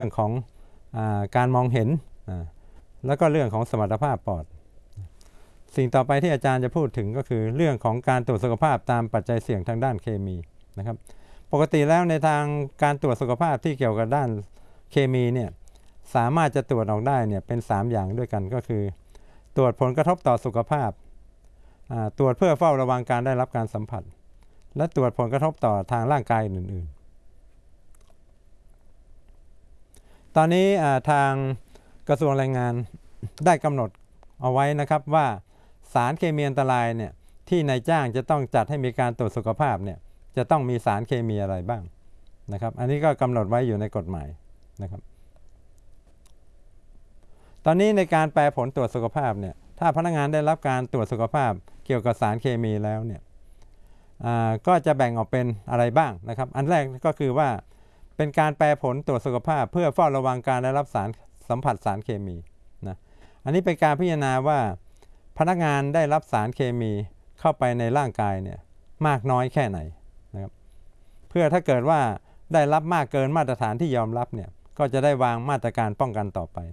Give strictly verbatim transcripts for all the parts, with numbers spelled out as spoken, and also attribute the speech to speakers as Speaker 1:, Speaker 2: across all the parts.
Speaker 1: รื่องของอาการมองเห็นแล้วก็เรื่องของสมรรถภาพปอดสิ่งต่อไปที่อาจารย์จะพูดถึงก็คือเรื่องของการตรวจสุขภาพตามปัจจัยเสี่ยงทางด้านเคมีนะครับปกติแล้วในทางการตรวจสุขภาพที่เกี่ยวกับด้านเคมีเนี่ยสามารถจะตรวจออกได้เนี่ยเป็นสามอย่างด้วยกันก็คือตรวจผลกระทบต่อสุขภาพตรวจเพื่อเฝ้าระวังการได้รับการสัมผัสและตรวจผลกระทบต่อทางร่างกายอื่นๆตอนนี้ทางกระทรวงแรงงานได้กำหนดเอาไว้นะครับว่าสารเคมีอันตรายเนี่ยที่นายจ้างจะต้องจัดให้มีการตรวจสุขภาพเนี่ยจะต้องมีสารเคมีอะไรบ้างนะครับอันนี้ก็กำหนดไว้อยู่ในกฎหมายนะครับตอนนี้ในการแปลผลตรวจสุขภาพเนี่ยถ้าพนักงานได้รับการตรวจสุขภาพเกี่ยวกับสารเคมีแล้วเนี่ยก็จะแบ่งออกเป็นอะไรบ้างนะครับอันแรกก็คือว่าเป็นการแปลผลตรวจสุขภาพเพื่อเฝ้าระวังการได้รับสารสัมผัสสารเคมีนะอันนี้เป็นการพิจารณาว่าพนักงานได้รับสารเคมีเข้าไปในร่างกายเนี่ยมากน้อยแค่ไหนนะครับเพื่อถ้าเกิดว่าได้รับมากเกินมาตรฐานที่ยอมรับเนี่ยก็จะได้วางมาตรการป้องกันต่อไป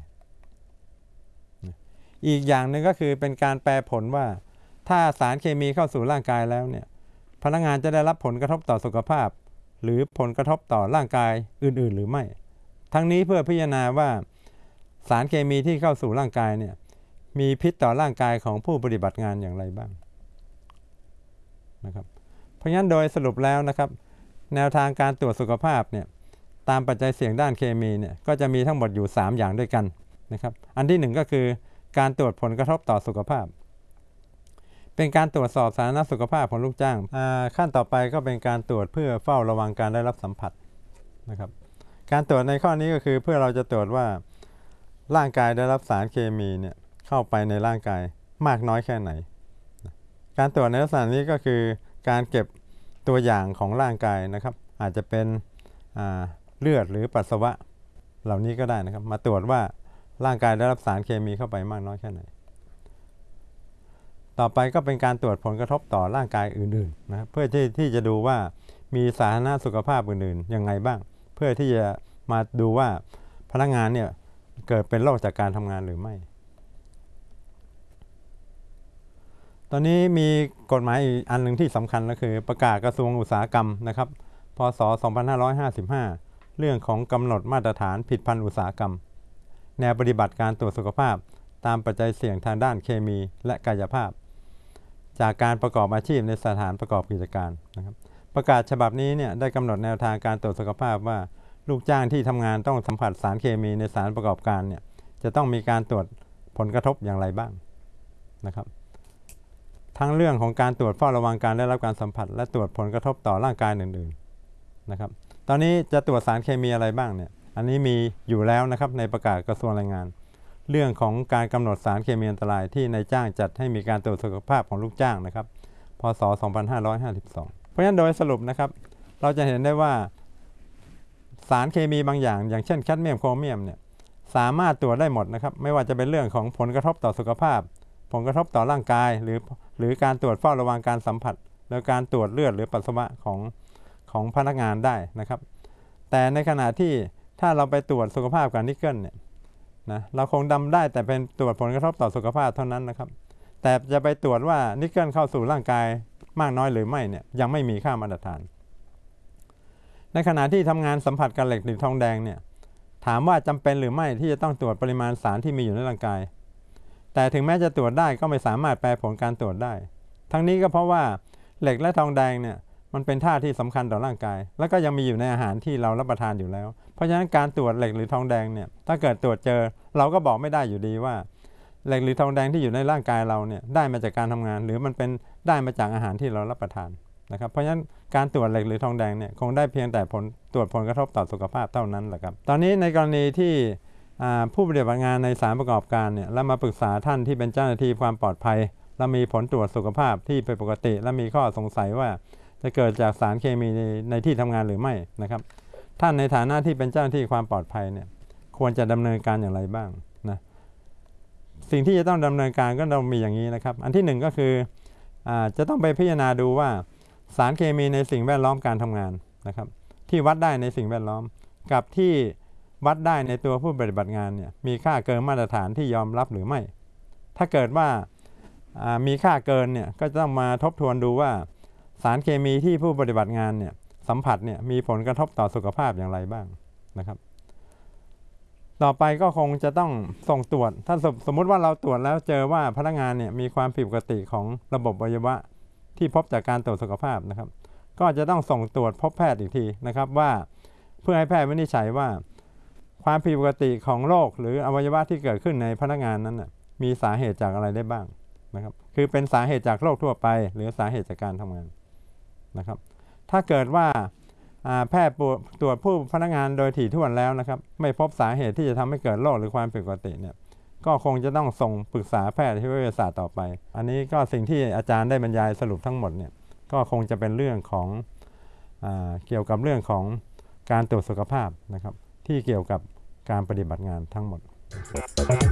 Speaker 1: อีกอย่างหนึ่งก็คือเป็นการแปลผลว่าถ้าสารเคมีเข้าสู่ร่างกายแล้วเนี่ยพนักงานจะได้รับผลกระทบต่อสุขภาพหรือผลกระทบต่อร่างกายอื่นๆหรือไม่ทั้งนี้เพื่อพิจารณาว่าสารเคมีที่เข้าสู่ร่างกายเนี่ยมีพิษต่อร่างกายของผู้ปฏิบัติงานอย่างไรบ้างนะครับเพราะฉะนั้นโดยสรุปแล้วนะครับแนวทางการตรวจสุขภาพเนี่ยตามปัจจัยเสี่ยงด้านเคมีเนี่ยก็จะมีทั้งหมดอยู่สามอย่างด้วยกันนะครับอันที่หนึ่งก็คือการตรวจผลกระทบต่อสุขภาพเป็นการตรวจสอบสาธารณสุขภาพของลูกจ้างขั้นต่อไปก็เป็นการตรวจเพื่อเฝ้าระวังการได้รับสัมผัสนะครับการตรวจในข้อนี้ก็คือเพื่อเราจะตรวจว่าร่างกายได้รับสารเคมีเนี่ยเข้าไปในร่างกายมากน้อยแค่ไหนการตรวจในลักษณะนี้ก็คือการเก็บตัวอย่างของร่างกายนะครับอาจจะเป็นเลือดหรือปัสสาวะเหล่านี้ก็ได้นะครับมาตรวจว่าร่างกายได้รับสารเคมีเข้าไปมากน้อยแค่ไหนต่อไปก็เป็นการตรวจผลกระทบต่อร่างกายอื่นๆนะเพื่อที่ที่จะดูว่ามีสาธารณสุขภาพอื่นๆยังไงบ้างเพื่อที่จะมาดูว่าพนักงานเนี่ยเกิดเป็นโรคจากการทำงานหรือไม่ตอนนี้มีกฎหมายอีกอันหนึ่งที่สำคัญก็คือประกาศกระทรวงอุตสาหกรรมนะครับพ.ศ. สองพันห้าร้อยห้าสิบห้าเรื่องของกำหนดมาตรฐานผลิตภัณฑ์อุตสาหกรรมแนวปฏิบัติการตรวจสุขภาพตามปัจจัยเสี่ยงทางด้านเคมีและกายภาพจากการประกอบอาชีพในสถานประกอบกิจการนะครับประกาศฉบับนี้เนี่ยได้กำหนดแนวทางการตรวจสุขภาพว่าลูกจ้างที่ทำงานต้องสัมผัสสารเคมีในสถานประกอบการเนี่ยจะต้องมีการตรวจผลกระทบอย่างไรบ้างนะครับทั้งเรื่องของการตรวจเฝ้าระวังการได้รับการสัมผัสและตรวจผลกระทบต่อร่างกายอื่นๆนะครับตอนนี้จะตรวจสารเคมีอะไรบ้างเนี่ยอันนี้มีอยู่แล้วนะครับในประกาศกระทรวงแรงงานเรื่องของการกำหนดสารเคมีอันตรายที่นายจ้างจัดให้มีการตรวจสุขภาพของลูกจ้างนะครับพ.ศ. สองพันห้าร้อยห้าสิบสองเพราะฉะนั้นโดยสรุปนะครับเราจะเห็นได้ว่าสารเคมีบางอย่างอย่างเช่นแคดเมียมโครเมียมเนี่ยสามารถตรวจได้หมดนะครับไม่ว่าจะเป็นเรื่องของผลกระทบต่อสุขภาพผลกระทบต่อร่างกายหรือหรือการตรวจเฝ้าระวังการสัมผัสแล้วการตรวจเลือดหรือปัสสาวะของของพนักงานได้นะครับแต่ในขณะที่ถ้าเราไปตรวจสุขภาพกับนิกเกิลเนี่ยนะเราคงดำได้แต่เป็นตรวจผลกระทบต่อสุขภาพเท่านั้นนะครับแต่จะไปตรวจว่านิกเกิลเข้าสู่ร่างกายมากน้อยหรือไม่เนี่ยยังไม่มีค่ามาตรฐานในขณะที่ทำงานสัมผัสกับเหล็กหรือทองแดงเนี่ยถามว่าจำเป็นหรือไม่ที่จะต้องตรวจปริมาณสารที่มีอยู่ในร่างกายแต่ถึงแม้จะตรวจได้ก็ไม่สามารถแปลผลการตรวจได้ทั้งนี้ก็เพราะว่าเหล็กและทองแดงเนี่ยมันเป็นธาตุที่สำคัญต่อร่างกายแล้วก็ยังมีอยู่ในอาหารที่เรารับประทานอยู่แล้วเพราะฉะนั้นการตรวจเหล็กหรือทองแดงเนี่ยถ้าเกิดตรวจเจอเราก็บอกไม่ได้อยู่ดีว่าเหล็กหรือทองแดงที่อยู่ในร่างกายเราเนี่ยได้มาจากการทำงานหรือมันเป็นได้มาจากอาหารที่เรารับประทานนะครับเพราะฉะนั้นการตรวจเหล็กหรือทองแดงเนี่ยคงได้เพียงแต่ผลตรวจผลกระทบต่อสุขภาพเท่านั้นแหละครับตอนนี้ในกรณีที่ผู้ปฏิบัติงานในสถานประกอบการเนี่ยแล้วมาปรึกษาท่านที่เป็นเจ้าหน้าที่ความปลอดภัยและมีผลตรวจสุขภาพที่เป็นปกติและมีข้อสงสัยว่าจะเกิดจากสารเคมีในในที่ทำงานหรือไม่นะครับท่านในฐานะที่เป็นเจ้าหน้าที่ความปลอดภัยเนี่ยควรจะดำเนินการอย่างไรบ้างนะสิ่งที่จะต้องดำเนินการก็ต้องมีอย่างนี้นะครับอันที่หนึ่งก็คืออาจะต้องไปพิจารณาดูว่าสารเคมีในสิ่งแวดล้อมการทำงานนะครับที่วัดได้ในสิ่งแวดล้อมกับที่วัดได้ในตัวผู้ปฏิบัติงานเนี่ยมีค่าเกินมาตรฐานที่ยอมรับหรือไม่ ถ้าเกิดว่ามีค่าเกินเนี่ยก็จะต้องมาทบทวนดูว่าสารเคมีที่ผู้ปฏิบัติงานเนี่ยสัมผัสเนี่ยมีผลกระทบต่อสุขภาพอย่างไรบ้างนะครับต่อไปก็คงจะต้องส่งตรวจถ้าสมมุติว่าเราตรวจแล้วเจอว่าพนักงานเนี่ยมีความผิดปกติของระบบอวัยวะที่พบจากการตรวจสุขภาพนะครับก็จะต้องส่งตรวจพบแพทย์อีกทีนะครับว่าเพื่อให้แพทย์วินิจฉัยว่าความผิดปกติของโรคหรืออวัยวะที่เกิดขึ้นในพนักงานนั้นนะมีสาเหตุจากอะไรได้บ้างนะครับคือเป็นสาเหตุจากโรคทั่วไปหรือสาเหตุจากการทำงานนะครับถ้าเกิดว่าแพทย์ตรวจผู้พนักงานโดยถี่ถ้วนแล้วนะครับไม่พบสาเหตุที่จะทำให้เกิดโรคหรือความผิดปกติเนี่ยก็คงจะต้องส่งปรึกษาแพทย์ที่วิทยาศาสตร์ต่อไปอันนี้ก็สิ่งที่อาจารย์ได้บรรยายสรุปทั้งหมดเนี่ยก็คงจะเป็นเรื่องของอ่าเกี่ยวกับเรื่องของการตรวจสุขภาพนะครับที่เกี่ยวกับการปฏิบัติงานทั้งหมด